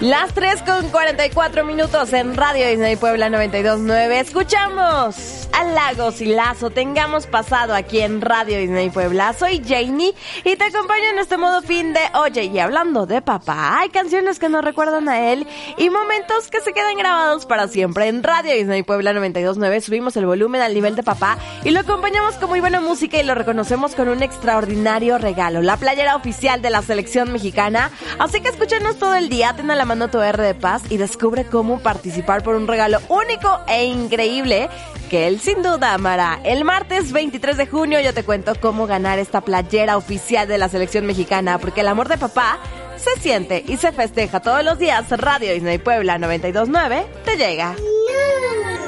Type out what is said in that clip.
Las 3:44 en Radio Disney Puebla 92.9. Escuchamos a Lagos y Lazo. Tengamos pasado aquí en Radio Disney Puebla. Soy Janie y te acompaño en este modo fin de Oye, y hablando de papá, hay canciones que nos recuerdan a él y momentos que se quedan grabados para siempre. En Radio Disney Puebla 92.9 subimos el volumen al nivel de papá y lo acompañamos con muy buena música y lo reconocemos con un extraordinario regalo, la playera oficial de la selección mexicana. Así que escúchanos todo el día, ten a la mano tu R de paz y descubre cómo participar por un regalo único e increíble que él sin duda amará. El martes 23 de junio yo te cuento cómo ganar esta playera oficial de la selección mexicana, porque el amor de papá se siente y se festeja todos los días. Radio Disney Puebla 92.9 te llega.